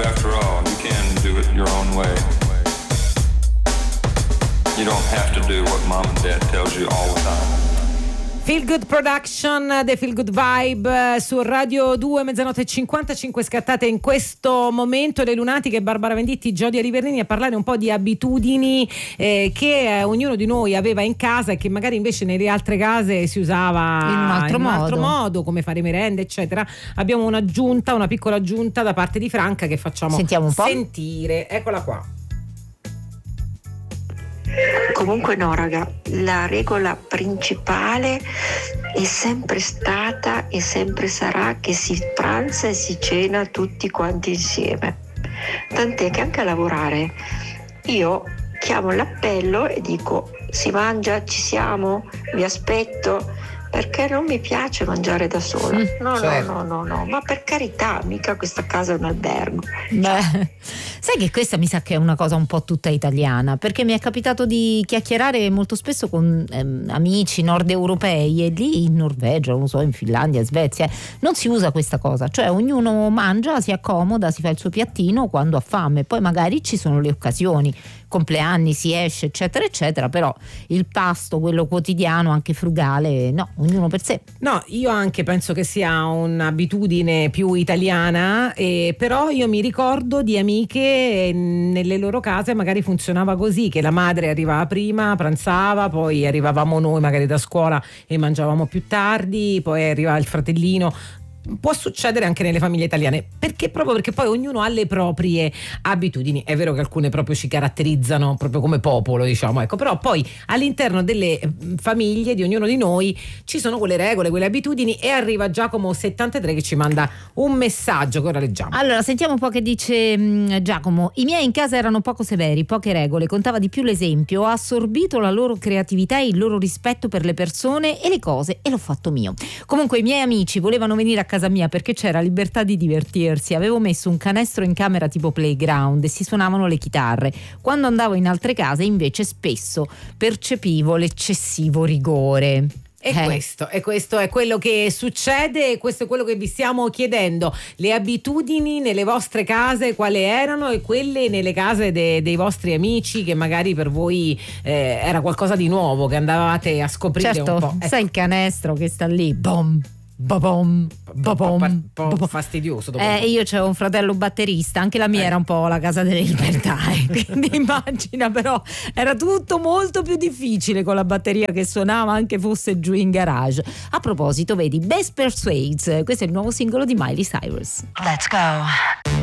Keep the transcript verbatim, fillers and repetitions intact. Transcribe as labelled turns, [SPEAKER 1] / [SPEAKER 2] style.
[SPEAKER 1] after all. You can do it your own way. You don't have to do what mom and dad tells you all the time.
[SPEAKER 2] Feel Good Production, The Feel Good Vibe su Radio due, mezzanotte e cinquantacinque scattate in questo momento. Le lunatiche, Barbara Venditti, Giodia Riverdini a parlare un po' di abitudini eh, che eh, ognuno di noi aveva in casa e che magari invece nelle altre case si usava
[SPEAKER 3] in un altro,
[SPEAKER 2] in un
[SPEAKER 3] modo.
[SPEAKER 2] altro modo, come fare merende eccetera. Abbiamo un'aggiunta, una piccola aggiunta da parte di Franca che facciamo
[SPEAKER 3] Sentiamo un po'.
[SPEAKER 2] sentire. Eccola qua.
[SPEAKER 4] Comunque no, raga, la regola principale è sempre stata e sempre sarà che si pranza e si cena tutti quanti insieme. Tant'è che anche a lavorare io chiamo l'appello e dico: si mangia, ci siamo, vi aspetto, perché non mi piace mangiare da sola. No,
[SPEAKER 3] certo.
[SPEAKER 4] no, no, no, no, ma per carità, mica questa casa è un albergo.
[SPEAKER 3] Beh, sai che questa mi sa che è una cosa un po' tutta italiana, perché mi è capitato di chiacchierare molto spesso con ehm, amici nord europei, e lì in Norvegia, non so, in Finlandia, in Svezia, non si usa questa cosa, cioè ognuno mangia, si accomoda, si fa il suo piattino quando ha fame, poi magari ci sono le occasioni, compleanni, si esce eccetera eccetera, però il pasto, quello quotidiano, anche frugale, no, ognuno per sé.
[SPEAKER 2] No, io anche penso che sia un'abitudine più italiana, eh, però io mi ricordo di amiche eh, nelle loro case magari funzionava così, che la madre arrivava prima, pranzava, poi arrivavamo noi magari da scuola e mangiavamo più tardi, poi arrivava il fratellino. Può succedere anche nelle famiglie italiane, perché proprio perché poi ognuno ha le proprie abitudini. È vero che alcune proprio ci caratterizzano proprio come popolo, diciamo, ecco, però poi all'interno delle famiglie di ognuno di noi ci sono quelle regole, quelle abitudini. E arriva Giacomo settantatré che ci manda un messaggio che ora leggiamo.
[SPEAKER 3] Allora sentiamo un po' che dice mh, Giacomo. I miei in casa erano poco severi, poche regole, contava di più l'esempio, ho assorbito la loro creatività e il loro rispetto per le persone e le cose e l'ho fatto mio. Comunque i miei amici volevano venire a casa mia perché c'era libertà di divertirsi, avevo messo un canestro in camera tipo playground e si suonavano le chitarre. Quando andavo in altre case invece spesso percepivo l'eccessivo rigore.
[SPEAKER 2] E
[SPEAKER 3] Eh.
[SPEAKER 2] questo, e questo è quello che succede, e questo è quello che vi stiamo chiedendo. Le abitudini nelle vostre case quali erano, e quelle nelle case de, dei vostri amici che magari per voi eh, era qualcosa di nuovo, che andavate a scoprire
[SPEAKER 3] Certo,
[SPEAKER 2] un po'. Ecco.
[SPEAKER 3] sai il canestro che sta lì, bom, babom, babom,
[SPEAKER 2] Un po',
[SPEAKER 3] babom.
[SPEAKER 2] fastidioso dopo un
[SPEAKER 3] Eh,
[SPEAKER 2] po'.
[SPEAKER 3] io c'avevo un fratello batterista, anche la mia
[SPEAKER 2] Eh.
[SPEAKER 3] era un po' la casa delle libertà, eh, quindi immagina, però era tutto molto più difficile con la batteria che suonava, anche fosse giù in garage. A proposito, vedi, Best Persuades, questo è il nuovo singolo di Miley Cyrus.
[SPEAKER 5] Let's go.